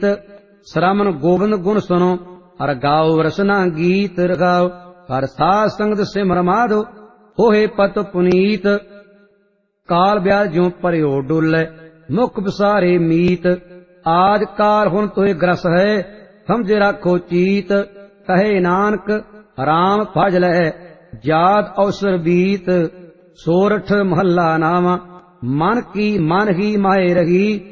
श्रमन गोविंद गुण सुनो हर गाओ रसना गीत रगाओ हर साध संगत सिमर माधो होहे पत पुनीत काल ब्याज ज्यों परियो डोलै मुख बसारे मीत आज काल हुन तोहे ग्रस है समझे राखो चीत कहे नानक राम भज लै जात अवसर बीत सोरठ महला नावा मन की मन ही माहे रही